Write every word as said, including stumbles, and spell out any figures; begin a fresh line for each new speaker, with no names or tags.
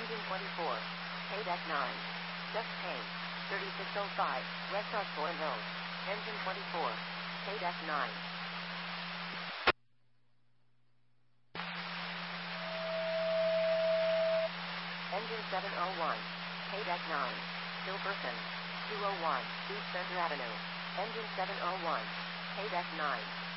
Engine twenty-four. K nine. Just came. thirty-six oh five. West Osborne Road. Engine twenty-four. K nine. Engine seven oh one. K nine. Gilberton. two oh one. East Center Avenue. Engine seven oh one. K nine.